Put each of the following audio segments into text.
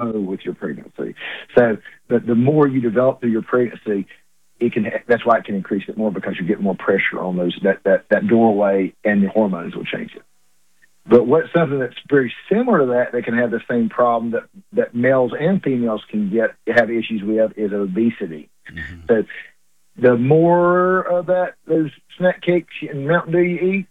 plateau with your pregnancy. So the more you develop through your pregnancy, that's why it can increase it more, because you get more pressure on that doorway, and the hormones will change it. But what's something that's very similar to that can have the same problem that males and females can have issues with is obesity. Mm-hmm. So the more of those snack cakes and Mountain Dew you eat,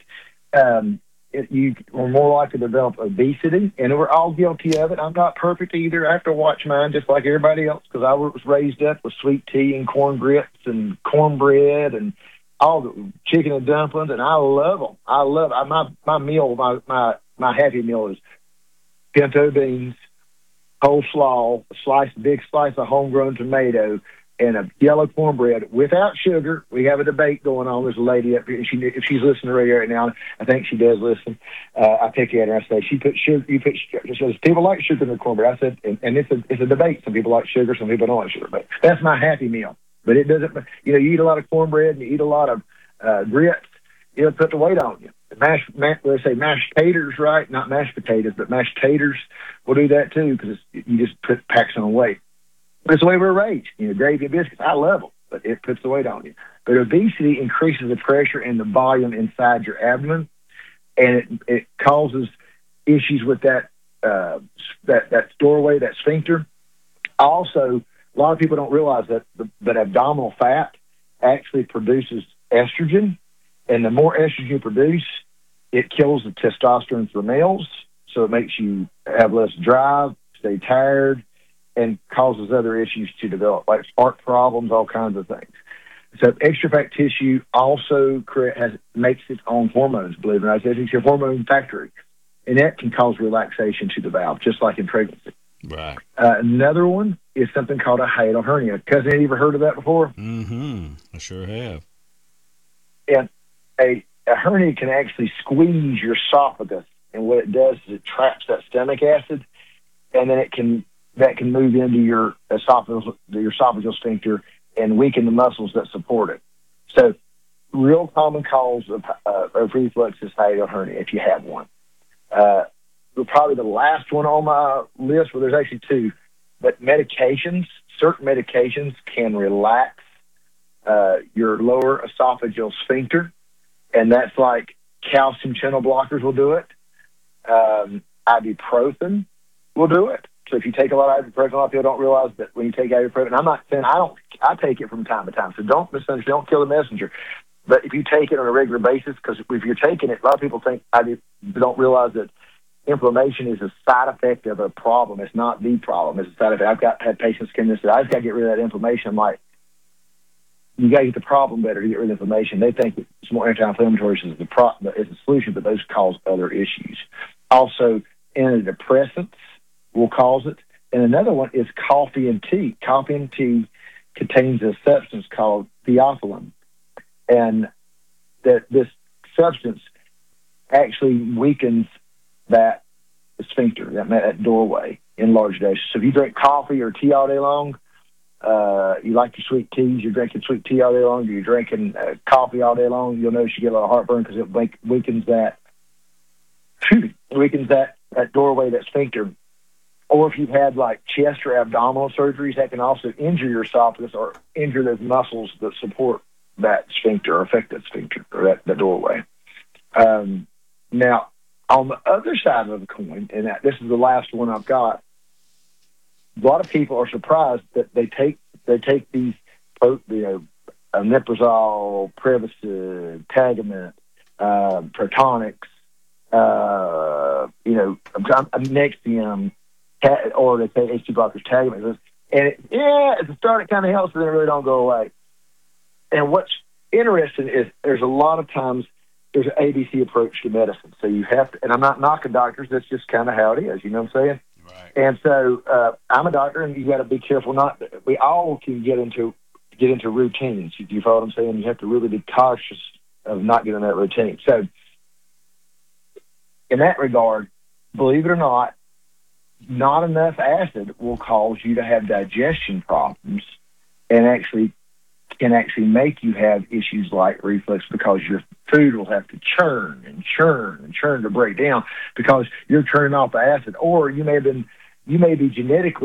you are more likely to develop obesity, and we're all guilty of it. I'm not perfect either. I have to watch mine just like everybody else, because I was raised up with sweet tea and corn grits and cornbread and all the chicken and dumplings, and I love them. I love it. My meal, my happy meal is pinto beans, coleslaw, a big slice of homegrown tomato, and a yellow cornbread without sugar. We have a debate going on. There's a lady up here, and if she's listening to the radio right now, I think she does listen. I pick at her. I say, she put sugar. You put sugar. She says, people like sugar in their cornbread. I said, and it's a debate. Some people like sugar, some people don't like sugar. But that's my happy meal. But it doesn't. You eat a lot of cornbread and you eat a lot of grits, it'll put the weight on you. They say mashed taters, right? Not mashed potatoes, but mashed taters will do that too, because you just packs on weight. That's the way we're raised. Gravy and biscuits, I love them, but it puts the weight on you. But obesity increases the pressure and the volume inside your abdomen, and it causes issues with that doorway, that sphincter. Also, a lot of people don't realize that abdominal fat actually produces estrogen, and the more estrogen you produce, it kills the testosterone for males, so it makes you have less drive, stay tired, and causes other issues to develop, like heart problems, all kinds of things. So extra fat tissue also makes its own hormones, believe it or not. It's your hormone factory, and that can cause relaxation to the valve, just like in pregnancy. Right. Another one is something called a hiatal hernia. Cousin, have you ever heard of that before? Mm-hmm. I sure have. And a hernia can actually squeeze your esophagus, and what it does is it traps that stomach acid, and then that can move into your esophageal sphincter and weaken the muscles that support it. So, real common cause of reflux is hiatal hernia if you have one. Probably the last one on my list, well, there's actually two, but certain medications can relax your lower esophageal sphincter, and that's like calcium channel blockers will do it. Ibuprofen will do it. So if you take a lot of ibuprofen, a lot of people don't realize that when you take ibuprofen, I'm not saying I take it from time to time, so don't misunderstand, don't kill the messenger. But if you take it on a regular basis, because if you're taking it, a lot of people don't realize that inflammation is a side effect of a problem. It's not the problem. It's a side effect. I've had patients come in and say, I just got to get rid of that inflammation. I'm like, you got to get the problem better to get rid of inflammation. They think it's more anti-inflammatory is the solution, but those cause other issues. Also, antidepressants will cause it. And another one is coffee and tea. Coffee and tea contains a substance called theophylline. And this substance actually weakens that sphincter, that doorway in large doses. So if you drink coffee or tea all day long, you like your sweet teas, you're drinking sweet tea all day long, you're drinking coffee all day long, you'll notice you get a lot of heartburn because it weakens that doorway, that sphincter. Or if you've had like chest or abdominal surgeries, that can also injure your esophagus or injure those muscles that support that sphincter or affect that sphincter or that doorway. Now, on the other side of the coin, and this is the last one I've got, a lot of people are surprised that they take these, omeprazole, Prevacid, Tagamet, Protonix, Nexium, or they say H2 blockers, Tagamet, and at the start it kind of helps, but then it really don't go away. And what's interesting is there's a lot of times there's an ABC approach to medicine. So you have to, and I'm not knocking doctors, that's just kind of how it is, you know what I'm saying? Right. And so I'm a doctor, and you got to be careful. We all can get into routines. You follow what I'm saying? You have to really be cautious of not getting that routine. So in that regard, believe it or not enough acid will cause you to have digestion problems and can actually make you have issues like reflux, because your food will have to churn and churn and churn to break down because you're turning off the acid. Or you may be genetically